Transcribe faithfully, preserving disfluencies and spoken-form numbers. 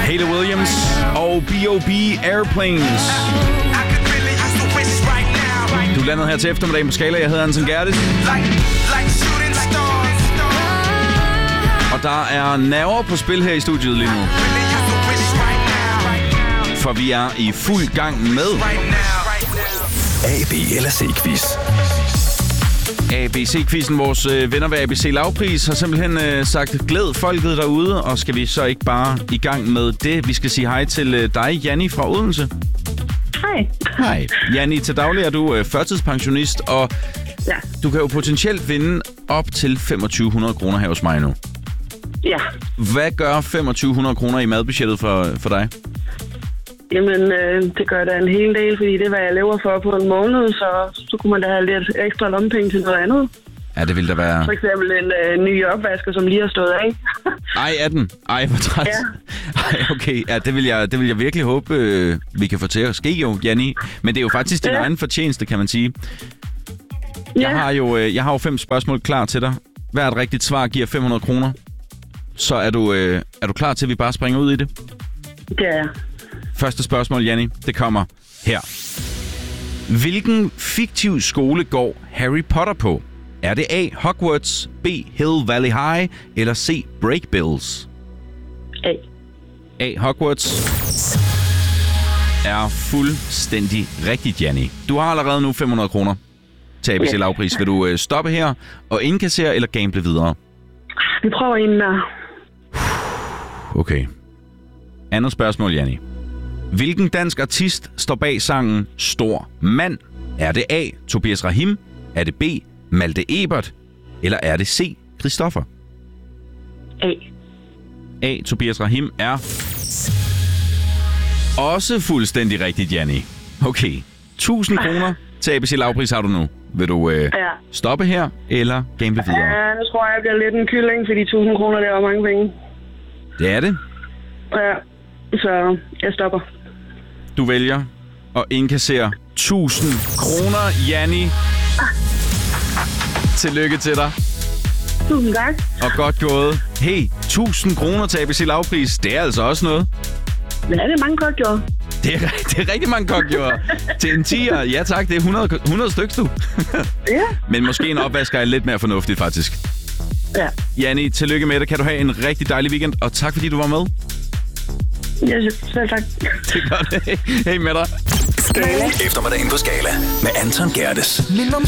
Hayley Williams og B O B Airplanes. Du er landet her til eftermiddagen på Skala. Jeg hedder Anton Gerdes. Og der er nerver på spil her i studiet lige nu. For vi er i fuld gang med A, B eller C-quiz. A B C-quizzen. Vores øh, venner ved A B C Lavpris har simpelthen øh, sagt glæd folket derude. Og skal vi så ikke bare i gang med det? Vi skal sige hej til øh, dig, Janni fra Odense. Hej. Hej. Janni, til daglig er du øh, førtidspensionist, og Ja. du kan jo potentielt vinde op til femogtyve hundrede kroner her hos mig nu. Ja. Hvad gør femogtyve hundrede kroner i madbudgettet for, for dig? Jamen, øh, det gør da en hel del, fordi det er, hvad jeg lever for på en måned, så, så kunne man da have lidt ekstra lommepenge til noget andet. Ja, det vil der være... For eksempel en øh, ny opvasker, som lige har stået af. Ej, er den? Ej, hvor træt. Ja. Ej, okay. Ja, det vil jeg, det vil jeg virkelig håbe, øh, vi kan få til at ske jo, Janni. Men det er jo faktisk din Ja. egen fortjeneste, kan man sige. Jeg Ja. har jo, øh, jeg har jo fem spørgsmål klar til dig. Hvert rigtigt svar giver fem hundrede kroner. Så er du, øh, er du klar til, at vi bare springer ud i det? Det er jeg. Første spørgsmål, Janni, det kommer her. Hvilken fiktiv skole går Harry Potter på? Er det A. Hogwarts, B. Hill Valley High eller C. Brakebills? A. A. Hogwarts er fuldstændig rigtigt, Janni. Du har allerede nu fem hundrede kroner til A B C Ja. Lavpris. Vil du øh, stoppe her og indkassere eller gamble videre? Vi prøver en der. Okay. Andet spørgsmål, Janni. Hvilken dansk artist står bag sangen Stor Mand? Er det A. Tobias Rahim? Er det B. Malte Ebert? Eller er det C. Christoffer? A. A. Tobias Rahim er også fuldstændig rigtigt, Janni. Okay. tusind kroner til A B C Lavpris har du nu. Vil du øh, Ja. stoppe her eller gamble videre? Ja, nu tror jeg, jeg bliver lidt en kylling, fordi tusind kroner, det er jo mange penge. Det er det. Ja, så jeg stopper. Du vælger at indkassere tusind kroner, Janni. Tillykke til dig. Tusind tak. Og godt gået. Hey, tusind kroner til A B C Lavpris, det er altså også noget. Men er det mange godt gjort? Det er, det er rigtig mange kokgjorde. Til en tier, ja tak, det er hundrede, hundrede stykker, du. Ja. Men måske en opvasker er lidt mere fornuftigt, faktisk. Ja. Janni, tillykke med det. Kan du have en rigtig dejlig weekend, og tak fordi du var med. Ja, selv tak. Det er godt. Hej med dig. Eftermiddagen på Skala med Anton Gerdes.